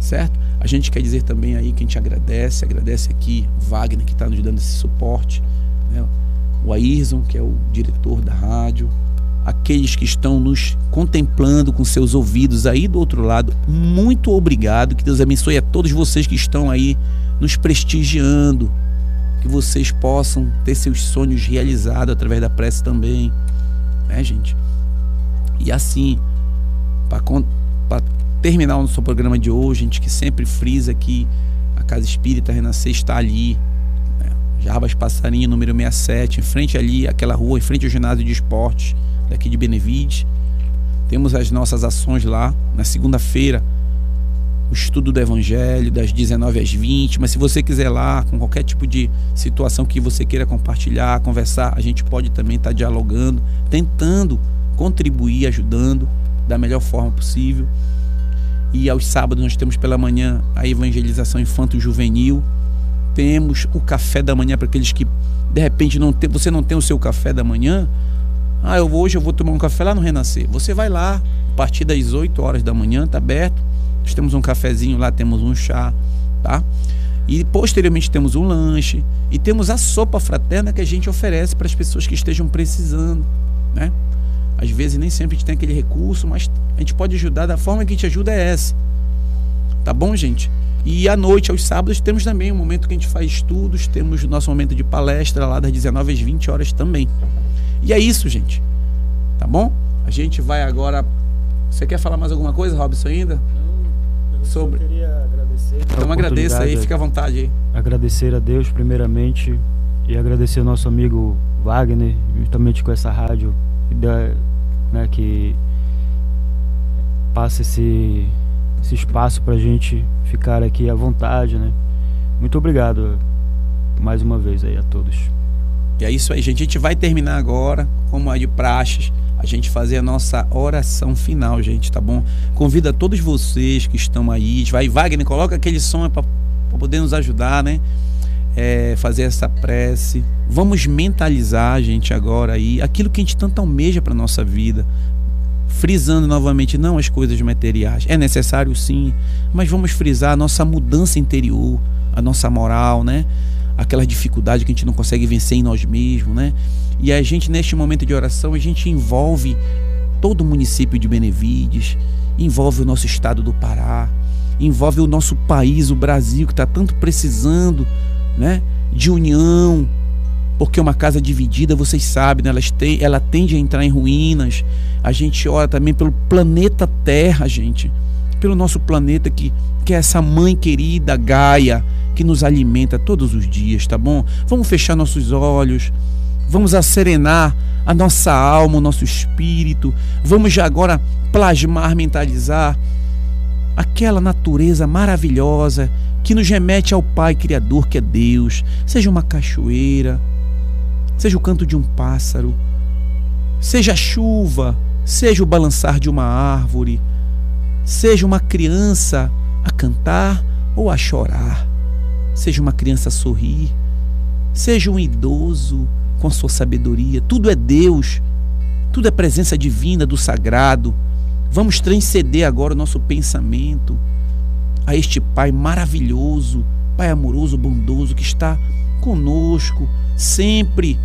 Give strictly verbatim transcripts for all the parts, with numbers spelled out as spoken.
certo? A gente quer dizer também aí que a gente agradece, agradece aqui o Wagner, que está nos dando esse suporte, né? O Ayrton, que é o diretor da rádio, aqueles que estão nos contemplando com seus ouvidos aí do outro lado, muito obrigado, que Deus abençoe a todos vocês que estão aí nos prestigiando, que vocês possam ter seus sonhos realizados através da prece também, né, gente? E assim, para terminar o nosso programa de hoje, a gente que sempre frisa que a Casa Espírita Renascer está ali, né? Jarbas Passarinho, número sessenta e sete, em frente ali, aquela rua, em frente ao ginásio de esportes daqui de Benevides. Temos as nossas ações lá, na segunda-feira, o estudo do Evangelho, das dezenove às vinte, mas se você quiser lá, com qualquer tipo de situação que você queira compartilhar, conversar, a gente pode também estar dialogando, tentando contribuir, ajudando da melhor forma possível. E aos sábados nós temos pela manhã a evangelização infanto-juvenil, temos o café da manhã para aqueles que de repente não tem, você não tem o seu café da manhã. Ah, eu vou, hoje eu vou tomar um café lá no Renascer. Você vai lá, a partir das oito horas da manhã, está aberto. Nós temos um cafezinho lá, temos um chá, tá? E posteriormente temos um lanche e temos a sopa fraterna que a gente oferece para as pessoas que estejam precisando, né? Às vezes nem sempre a gente tem aquele recurso, mas a gente pode ajudar da forma que a gente ajuda é essa. Tá bom, gente? E à noite, aos sábados, temos também um momento que a gente faz estudos, temos o nosso momento de palestra lá das dezenove às vinte horas também. E é isso, gente. Tá bom? A gente vai agora... Você quer falar mais alguma coisa, Robson, ainda? Não, eu Sobre... só queria agradecer. Então agradeça aí, fica à vontade aí. Agradecer a Deus primeiramente e agradecer ao nosso amigo Wagner, justamente com essa rádio, né, que passa esse, esse espaço pra gente ficar aqui à vontade, né? Muito obrigado mais uma vez aí a todos. E é isso aí, gente. A gente vai terminar agora, como é de praxes, a gente fazer a nossa oração final, gente, tá bom? Convido a todos vocês que estão aí. Vai, Wagner, coloca aquele som para poder nos ajudar, né? É, fazer essa prece. Vamos mentalizar, gente, agora aí aquilo que a gente tanto almeja para nossa vida. Frisando novamente, não as coisas materiais. É necessário sim, mas vamos frisar a nossa mudança interior, a nossa moral, né? Aquela dificuldade que a gente não consegue vencer em nós mesmos, né? E a gente, neste momento de oração, a gente envolve todo o município de Benevides, envolve o nosso estado do Pará, envolve o nosso país, o Brasil, que está tanto precisando, né, de união, porque uma casa dividida, vocês sabem, né, ela, tem, ela tende a entrar em ruínas. A gente ora também pelo planeta Terra, gente, pelo nosso planeta que, que é essa mãe querida, Gaia, que nos alimenta todos os dias, tá bom? Vamos fechar nossos olhos, vamos acerenar a nossa alma, o nosso espírito, vamos já agora plasmar, mentalizar aquela natureza maravilhosa que nos remete ao Pai Criador, que é Deus. Seja uma cachoeira, seja o canto de um pássaro, seja a chuva, seja o balançar de uma árvore, seja uma criança a cantar ou a chorar, seja uma criança a sorrir, seja um idoso com sua sabedoria. Tudo é Deus, tudo é presença divina do sagrado. Vamos transcender agora o nosso pensamento a este Pai maravilhoso, Pai amoroso, bondoso, que está conosco sempre,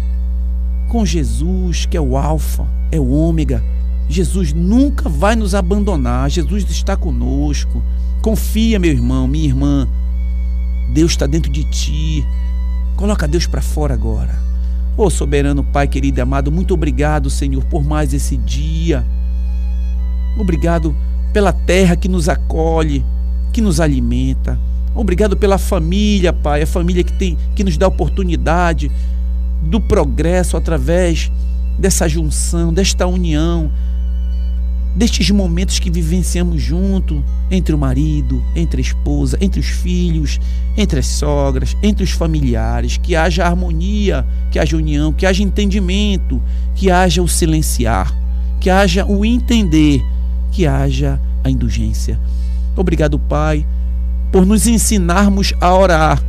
com Jesus, que é o Alfa, é o Ômega. Jesus nunca vai nos abandonar, Jesus está conosco. Confia, meu irmão, minha irmã, Deus está dentro de ti. Coloca Deus para fora agora. Ô soberano Pai querido e amado, muito obrigado, Senhor, por mais esse dia. Obrigado pela terra que nos acolhe, que nos alimenta. Obrigado pela família, Pai, a família que, tem, que nos dá oportunidade do progresso através dessa junção, desta união, destes momentos que vivenciamos junto, entre o marido, entre a esposa, entre os filhos, entre as sogras, entre os familiares. Que haja harmonia, que haja união, que haja entendimento, que haja o silenciar, que haja o entender, que haja a indulgência. Obrigado, Pai, por nos ensinarmos a orar.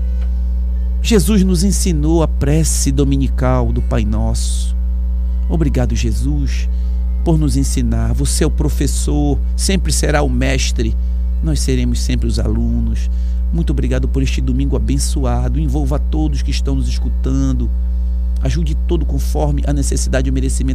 Jesus nos ensinou a prece dominical do Pai Nosso. Obrigado, Jesus, por nos ensinar. Você é o professor, sempre será o mestre, nós seremos sempre os alunos. Muito obrigado por este domingo abençoado. Envolva todos que estão nos escutando. Ajude todo conforme a necessidade e o merecimento